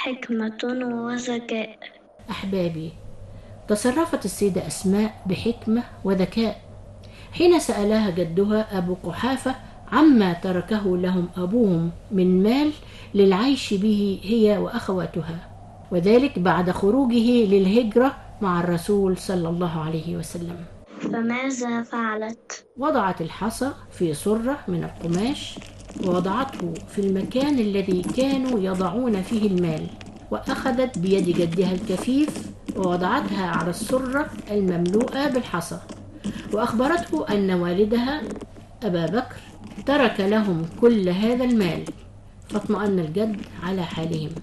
حكمة وذكاء. أحبابي، تصرفت السيدة أسماء بحكمة وذكاء حين سألها جدها أبو قحافة عما تركه لهم أبوهم من مال للعيش به هي وأخواتها، وذلك بعد خروجه للهجرة مع الرسول صلى الله عليه وسلم. فماذا فعلت؟ وضعت الحصى في صرة من القماش ووضعته في المكان الذي كانوا يضعون فيه المال، وأخذت بيد جدها الكفيف ووضعتها على الصرة المملوءة بالحصى، وأخبرته أن والدها أبا بكر ترك لهم كل هذا المال، فاطمأن الجد على حالهم.